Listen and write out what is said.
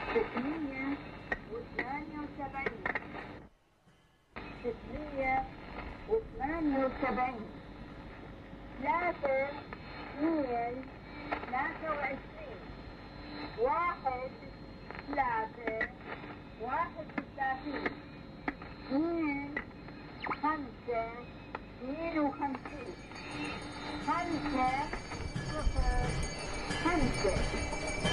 678 678 3 2 23 1 3 31 2 5 52 5 0 5